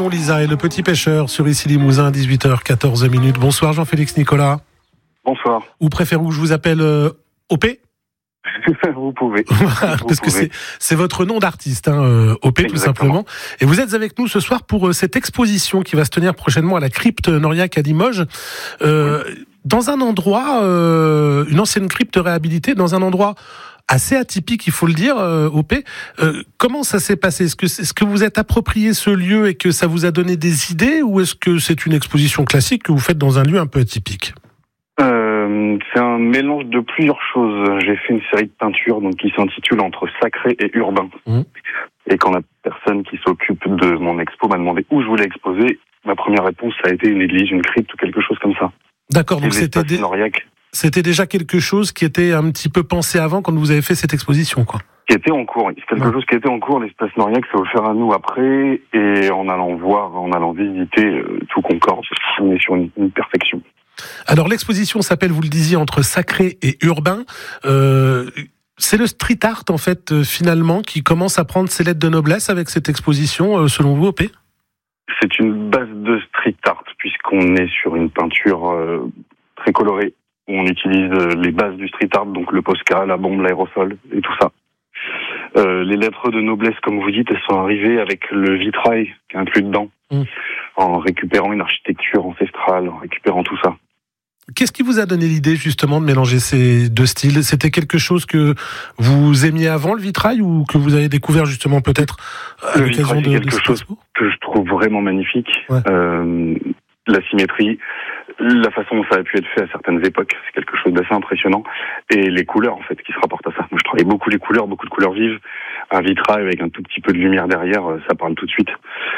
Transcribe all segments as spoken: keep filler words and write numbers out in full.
Manon Lisa et le petit pêcheur sur Ici Limousin, dix-huit heures quatorze minutes. Bonsoir Jean-Félix Nicolas. Bonsoir. Ou préférez-vous que je vous appelle euh, O P? Vous pouvez. Parce vous que pouvez. c'est, c'est votre nom d'artiste, hein, euh, O P. Exactement. Tout simplement. Et vous êtes avec nous ce soir pour euh, cette exposition qui va se tenir prochainement à la crypte Noriac à Limoges. Euh, oui. Dans un endroit, euh, une ancienne crypte réhabilitée, dans un endroit assez atypique, il faut le dire, euh, O P. Euh, comment ça s'est passé? Est-ce que, est-ce que vous êtes approprié ce lieu et que ça vous a donné des idées, ou est-ce que c'est une exposition classique que vous faites dans un lieu un peu atypique? Euh, c'est un mélange de plusieurs choses. J'ai fait une série de peintures donc, qui s'intitule Entre sacré et urbain. Mmh. Et quand la personne qui s'occupe de mon expo m'a demandé où je voulais exposer, ma première réponse ça a été une église, une crypte ou quelque chose comme ça. D'accord, donc c'était, dé... c'était déjà quelque chose qui était un petit peu pensé avant quand vous avez fait cette exposition, quoi. Qui était en cours, c'est quelque ouais. chose qui était en cours, l'espace Noriac, ça va le faire à nous après, et en allant voir, en allant visiter, euh, tout concorde, on est sur une, une perfection. Alors l'exposition s'appelle, vous le disiez, Entre sacré et urbain. Euh, c'est le street art, en fait, euh, finalement, qui commence à prendre ses lettres de noblesse avec cette exposition, euh, selon vous, O P? C'est une base de street art, puisqu'on est sur une peinture euh, très colorée, où on utilise euh, les bases du street art, donc le Posca, la bombe, l'aérosol, et tout ça. Euh, les lettres de noblesse, comme vous dites, elles sont arrivées avec le vitrail qui est inclus dedans, mmh. en récupérant une architecture ancestrale, en récupérant tout ça. Qu'est-ce qui vous a donné l'idée, justement, de mélanger ces deux styles? C'était quelque chose que vous aimiez avant, le vitrail, ou que vous avez découvert, justement, peut-être à le l'occasion vitrail, de, c'est quelque de chose que je trouve vraiment magnifique. Ouais. Euh, la symétrie, la façon dont ça a pu être fait à certaines époques, c'est quelque chose d'assez impressionnant. Et les couleurs, en fait, qui se rapportent à ça. Moi, je travaille beaucoup les couleurs, beaucoup de couleurs vives. Un vitrail avec un tout petit peu de lumière derrière, ça parle tout de suite.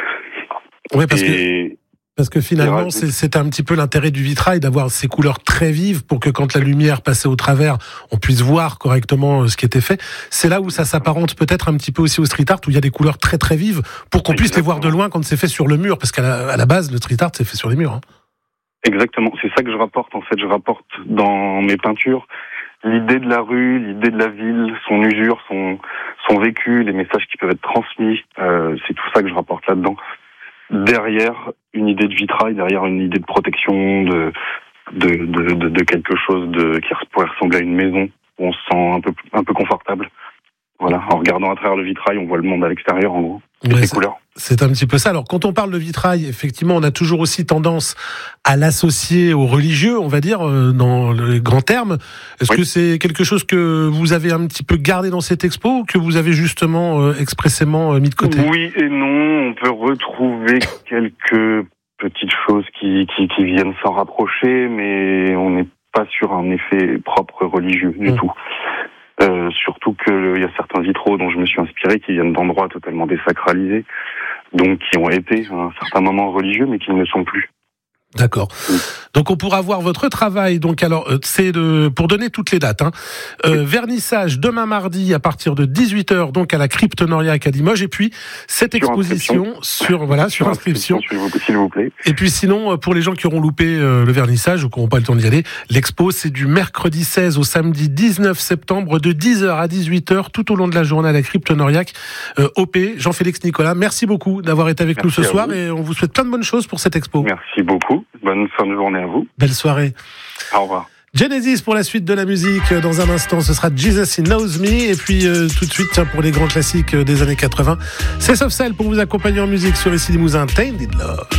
Oui, parce Et... que... Parce que finalement, c'est, c'est un petit peu l'intérêt du vitrail, d'avoir ces couleurs très vives pour que quand la lumière passait au travers, on puisse voir correctement ce qui était fait. C'est là où ça s'apparente peut-être un petit peu aussi au street art, où il y a des couleurs très très vives, pour qu'on Exactement. puisse les voir de loin quand c'est fait sur le mur, parce qu'à la, à la base, le street art, c'est fait sur les murs. Hein. Exactement, c'est ça que je rapporte en fait. Je rapporte dans mes peintures l'idée de la rue, l'idée de la ville, son usure, son, son vécu, les messages qui peuvent être transmis. Euh, c'est tout ça que je rapporte là-dedans. Derrière une idée de vitrail, derrière une idée de protection, de de de de, de quelque chose de qui pourrait ressembler à une maison où on se sent un peu un peu confortable. Voilà, en regardant à travers le vitrail, on voit le monde à l'extérieur en gros. Et ouais, les c'est, couleurs. C'est un petit peu ça. Alors quand on parle de vitrail, effectivement, on a toujours aussi tendance à l'associer aux religieux, on va dire, dans le grand terme. Est-ce oui. que c'est quelque chose que vous avez un petit peu gardé dans cette expo, ou que vous avez justement euh, expressément euh, mis de côté? Oui et non, on peut retrouver quelques petites choses qui, qui, qui viennent s'en rapprocher, mais on n'est pas sur un effet propre religieux du mmh. tout. Euh, surtout qu'il y a certains vitraux dont je me suis inspiré qui viennent d'endroits totalement désacralisés, donc qui ont été à un certain moment religieux, mais qui ne le sont plus. D'accord. Oui. Donc on pourra voir votre travail. Donc alors c'est de, pour donner toutes les dates. Hein. Euh, oui. Vernissage demain mardi à partir de dix-huit heures donc à la crypte Noriac à Limoges. Et puis cette sur exposition sur voilà sur, sur inscription. inscription s'il vous plaît. Et puis sinon pour les gens qui auront loupé euh, le vernissage ou qui n'auront pas le temps d'y aller, l'expo c'est du mercredi seize au samedi dix-neuf septembre de dix heures à dix-huit heures tout au long de la journée à la crypte Noriac. Euh, O P Jean-Félix Nicolas, merci beaucoup d'avoir été avec merci nous ce soir vous. Et on vous souhaite plein de bonnes choses pour cette expo. Merci beaucoup. Bonne fin de journée à vous. Belle soirée. Au revoir. Genesis pour la suite de la musique. Dans un instant, ce sera Jesus He Knows Me. Et puis euh, tout de suite, tiens, pour les grands classiques des années quatre-vingts, c'est Soft Cell pour vous accompagner en musique sur Ici Limousin, Tainted Love.